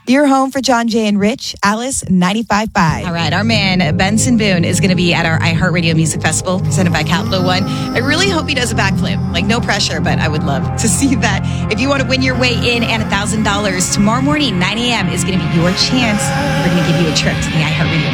Your home for John, Jay, and Rich, Alice 95.5. All right, our man, Benson Boone, is going to be at our iHeartRadio Music Festival, presented by Capital One. I really hope he does a backflip. Like, no pressure, but I would love to see that. If you want to win your way in and $1,000, tomorrow morning, 9 a.m. is going to be your chance. We're going to give you a trip to the iHeartRadio